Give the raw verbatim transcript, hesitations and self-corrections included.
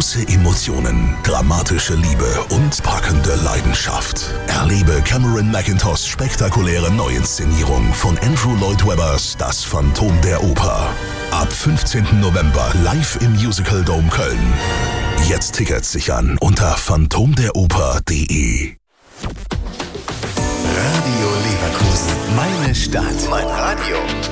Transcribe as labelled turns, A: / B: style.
A: Große Emotionen, dramatische Liebe und packende Leidenschaft. Erlebe Cameron Mackintoshs spektakuläre Neuinszenierung von Andrew Lloyd Webbers Das Phantom der Oper. Ab fünfzehnten November live im Musical Dome Köln. Jetzt Tickets sichern unter phantom der oper punkt de.
B: Radio Leverkusen. Meine Stadt. Mein Radio.